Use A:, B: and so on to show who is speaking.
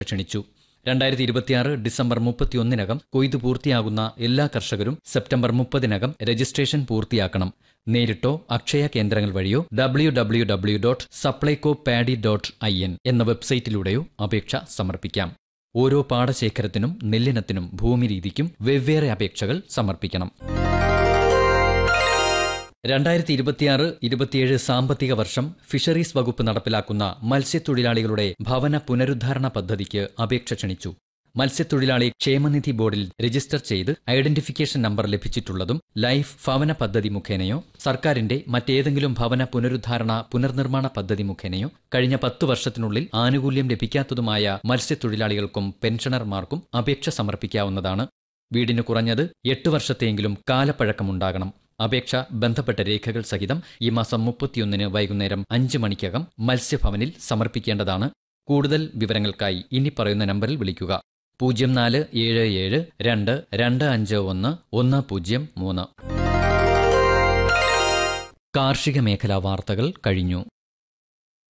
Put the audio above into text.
A: ക്ഷണിച്ചു. 2026 ഡിസംബർ 31-നകം കൊയ്തു പൂർത്തിയാകുന്ന എല്ലാ കർഷകരും സെപ്റ്റംബർ 30-നകം രജിസ്ട്രേഷൻ പൂർത്തിയാക്കണം. നേരിട്ടോ അക്ഷയ കേന്ദ്രങ്ങൾ വഴിയോ www.supplycopaddy.in എന്ന വെബ്സൈറ്റിലൂടെയോ അപേക്ഷ സമർപ്പിക്കാം. ഓരോ പാടശേഖരത്തിനും നെല്ലിനത്തിനും ഭൂമിരീതിക്കും വെവ്വേറെ അപേക്ഷകൾ സമർപ്പിക്കണം. 2026-27 സാമ്പത്തിക വർഷം ഫിഷറീസ് വകുപ്പ് നടപ്പിലാക്കുന്ന മത്സ്യത്തൊഴിലാളികളുടെ ഭവന പുനരുദ്ധാരണ പദ്ധതിക്ക് അപേക്ഷ ക്ഷണിച്ചു. മത്സ്യത്തൊഴിലാളി ക്ഷേമനിധി ബോർഡിൽ രജിസ്റ്റർ ചെയ്ത് ഐഡന്റിഫിക്കേഷൻ നമ്പർ ലഭിച്ചിട്ടുള്ളതും ലൈഫ് ഭവന പദ്ധതി മുഖേനയോ സർക്കാരിന്റെ മറ്റേതെങ്കിലും ഭവന പുനരുദ്ധാരണ പുനർനിർമ്മാണ പദ്ധതി മുഖേനയോ കഴിഞ്ഞ 10 വർഷത്തിനുള്ളിൽ ആനുകൂല്യം ലഭിക്കാത്തതുമായ മത്സ്യത്തൊഴിലാളികൾക്കും പെൻഷനർമാർക്കും അപേക്ഷ സമർപ്പിക്കാവുന്നതാണ്. വീടിന് കുറഞ്ഞത് 8 വർഷത്തെയെങ്കിലും കാലപ്പഴക്കമുണ്ടാകണം. അപേക്ഷ ബന്ധപ്പെട്ട രേഖകൾ സഹിതം ഈ മാസം 31-ന് വൈകുന്നേരം 5 മണിക്കകം മത്സ്യഭവനിൽ സമർപ്പിക്കേണ്ടതാണ്. കൂടുതൽ വിവരങ്ങൾക്കായി ഇനി പറയുന്ന നമ്പറിൽ വിളിക്കുക: 047722511003. കാർഷിക മേഖലാ വാർത്തകൾ കഴിഞ്ഞു.